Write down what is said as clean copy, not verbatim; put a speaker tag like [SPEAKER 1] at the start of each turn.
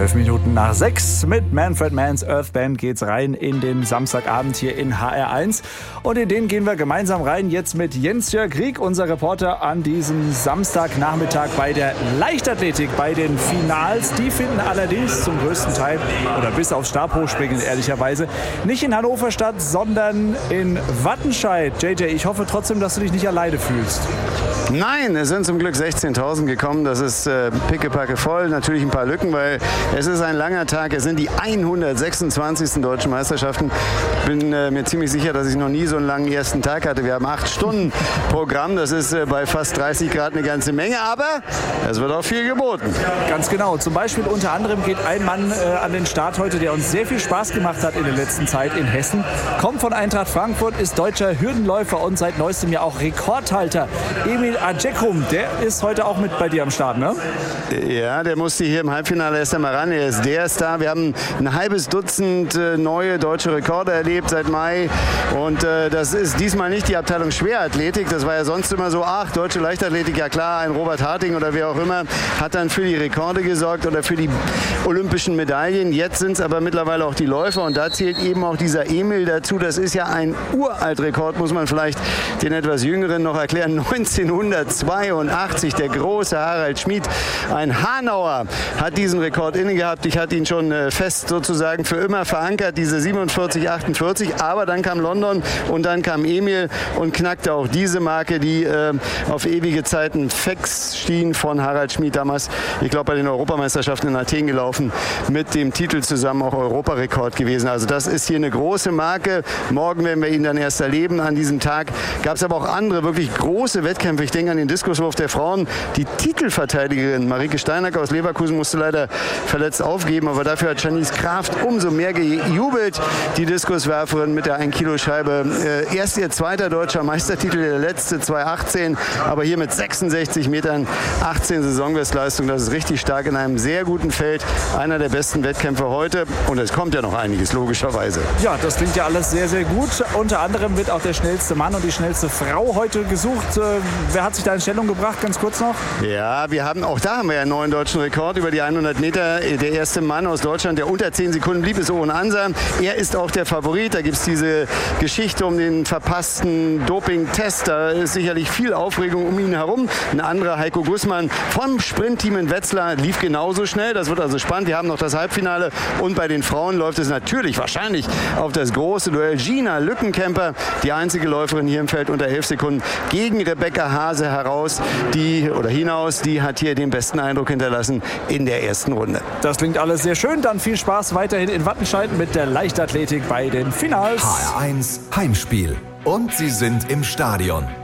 [SPEAKER 1] 5:05 mit Manfred Mann's Earth Band geht's rein in den Samstagabend hier in HR1. Und in den gehen wir gemeinsam rein jetzt mit Jens-Jörg Rieck, unser Reporter an diesem Samstagnachmittag bei der Leichtathletik, bei den Finals. Die finden allerdings zum größten Teil, oder bis aufs Stabhochspringen ehrlicherweise, nicht in Hannover statt, sondern in Wattenscheid. JJ, ich hoffe trotzdem, dass du dich nicht alleine fühlst.
[SPEAKER 2] Nein, es sind zum Glück 16.000 gekommen. Das ist pickepacke voll. Natürlich ein paar Lücken, weil es ist ein langer Tag. Es sind die 126. Deutschen Meisterschaften. Ich bin mir ziemlich sicher, dass ich noch nie so einen langen ersten Tag hatte. Wir haben 8 Stunden Programm. Das ist bei fast 30 Grad eine ganze Menge. Aber es wird auch viel geboten.
[SPEAKER 1] Ganz genau. Zum Beispiel unter anderem geht ein Mann an den Start heute, der uns sehr viel Spaß gemacht hat in der letzten Zeit in Hessen. Kommt von Eintracht Frankfurt, ist deutscher Hürdenläufer und seit neuestem ja auch Rekordhalter. Emil Ajekum, der ist heute auch mit bei dir am Start, ne?
[SPEAKER 2] Ja, der musste hier im Halbfinale erst einmal ran. Er ist der Star. Wir haben ein halbes Dutzend neue deutsche Rekorde erlebt seit Mai. Und das ist diesmal nicht die Abteilung Schwerathletik. Das war ja sonst immer so, deutsche Leichtathletik, ja klar, ein Robert Harting oder wer auch immer hat dann für die Rekorde gesorgt oder für die olympischen Medaillen. Jetzt sind es aber mittlerweile auch die Läufer und da zählt eben auch dieser Emil dazu. Das ist ja ein Uraltrekord, muss man vielleicht den etwas Jüngeren noch erklären. 1982, der große Harald Schmid, ein Hanauer, hat diesen Rekord inne gehabt. Ich hatte ihn schon fest sozusagen für immer verankert, diese 47,48. Aber dann kam London und dann kam Emil und knackte auch diese Marke, die auf ewige Zeiten festschien von Harald Schmid damals. Ich glaube, bei den Europameisterschaften in Athen gelaufen, mit dem Titel zusammen auch Europarekord gewesen. Also das ist hier eine große Marke. Morgen werden wir ihn dann erst erleben. An diesem Tag gab es aber auch andere wirklich große Wettkämpfe. Ich denke an den Diskuswurf der Frauen. Die Titelverteidigerin Marike Steinacker aus Leverkusen musste leider verletzt aufgeben, aber dafür hat Janice Kraft umso mehr gejubelt. Die Diskuswerferin mit der 1-Kilo-Scheibe. Erst ihr zweiter deutscher Meistertitel, der letzte 2018, aber hier mit 66 Metern, 18 Saisonbestleistung. Das ist richtig stark in einem sehr guten Feld. Einer der besten Wettkämpfe heute. Und es kommt ja noch einiges, logischerweise.
[SPEAKER 1] Ja, das klingt ja alles sehr, sehr gut. Unter anderem wird auch der schnellste Mann und die schnellste Frau heute gesucht. Wer hat sich da in Stellung gebracht? Ganz kurz noch.
[SPEAKER 2] Ja, auch da haben wir ja einen neuen deutschen Rekord über die 100 Meter. Der erste Mann aus Deutschland, der unter 10 Sekunden blieb, ist Owen Ansa. Er ist auch der Favorit. Da gibt es diese Geschichte um den verpassten Doping-Test. Da ist sicherlich viel Aufregung um ihn herum. Ein anderer, Heiko Gussmann vom Sprintteam in Wetzlar, lief genauso schnell. Das wird also spannend. Wir haben noch das Halbfinale. Und bei den Frauen läuft es natürlich wahrscheinlich auf das große Duell. Gina Lückenkämper, die einzige Läuferin hier im Feld unter 11 Sekunden, gegen Rebecca Hase hinaus. Die hat hier den besten Eindruck hinterlassen in der ersten Runde.
[SPEAKER 1] Das klingt alles sehr schön. Dann viel Spaß weiterhin in Wattenscheid mit der Leichtathletik bei den Finals.
[SPEAKER 3] HR1 Heimspiel. Und sie sind im Stadion.